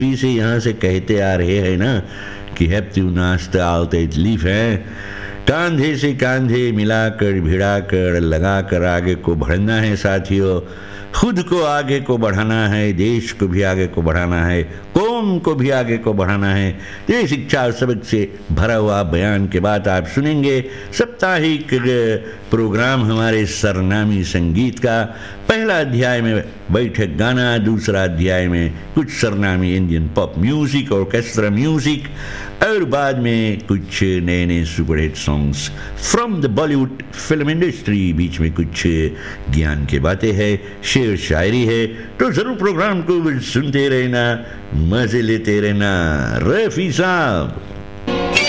से यहाँ से कहते आ रहे हैं ना कि hebt u naast altijd lief है। कांधे से कांधे मिलाकर भिड़ाकर लगाकर आगे को बढ़ना है साथियों। खुद को आगे को बढ़ाना है, देश को भी आगे को बढ़ाना है, कौम को भी आगे को बढ़ाना है। ये शिक्षा और सबक से भरा हुआ बयान के बाद आप सुनेंगे साप्ताहिक प्रोग्राम हमारे सरनामी संगीत का। पहला अध्याय में बैठक गाना, दूसरा अध्याय में कुछ Sarnami Indian pop music, orchestra music और बाद में कुछ नए नए superhit songs from the Bollywood film industry. बीच में कुछ ज्ञान की बातें हैं, शेर शायरी है। तो जरूर प्रोग्राम को सुनते रहना, मजे लेते रहना। रफी साहब